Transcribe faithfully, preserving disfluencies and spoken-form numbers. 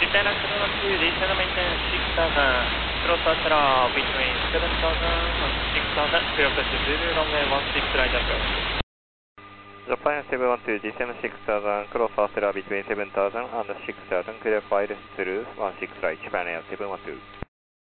China seven one two, descend maintain six thousand, cross Australia between seven thousand and six thousand, clear approach Zulu, runway one six right approach. Japan seven one two, descend six thousand, cross Australia between seven thousand and six thousand, clear flight through one six right, Japan Air seven one two.